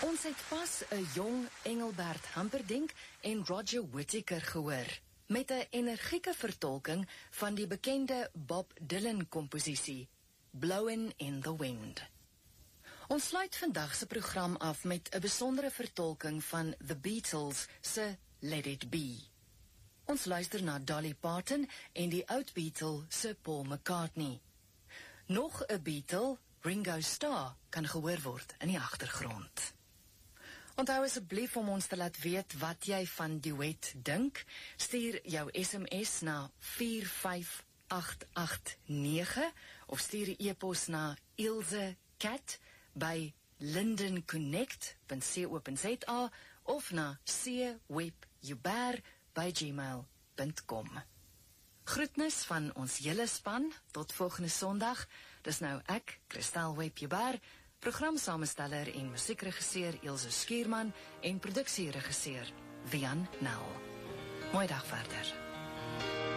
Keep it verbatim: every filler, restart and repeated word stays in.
Ons het pas 'n jong Engelbert Humperdinck en Roger Whittaker gehoor, met 'n energieke vertolking van die bekende Bob Dylan-komposisie, Blowin' in the Wind. Ons sluit vandag se program af met 'n besondere vertolking van The Beatles se Let It Be. Ons luister na Dolly Parton en die oud Beatle se Paul McCartney. Nog 'n Beatle, Ringo Starr, kan gehoor word in die agtergrond. Onthou asseblief om ons te laat weet wat jy van duet dink. Stuur jou S M S na vier vyf agt agt nege of stuur 'n e-pos na ilsecat by lindenconnect punt co punt za of na cwebjuber by gmail punt com. Groetnis van ons hele span, tot volgende Sondag. Dis nou ek, Christel Webjuber, programsamesteller en musiekregisseur Ilse Skierman en produksieregisseur Wian Nel. Mooi dag verder.